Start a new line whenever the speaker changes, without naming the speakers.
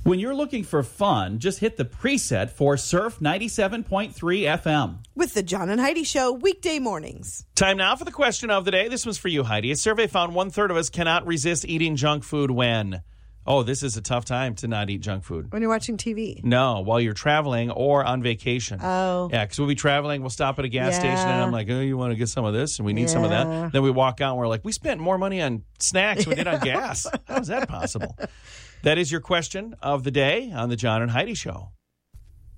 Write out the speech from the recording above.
When you're looking for fun, just hit the preset for Surf 97.3 FM.
With the John and Heidi Show, weekday mornings.
Time now for the question of the day. This one's for you, Heidi. A survey found 1/3 of us cannot resist eating junk food when... Oh, this is a tough time to not eat junk food.
When you're watching TV.
No, while you're traveling or on vacation.
Oh.
Yeah, because we'll be traveling, we'll stop at a gas station, and I'm like, oh, you want to get some of this? And we need some of that. Then we walk out, and we're like, we spent more money on snacks than we did on gas. How is that possible? That is your question of the day on the John and Heidi Show.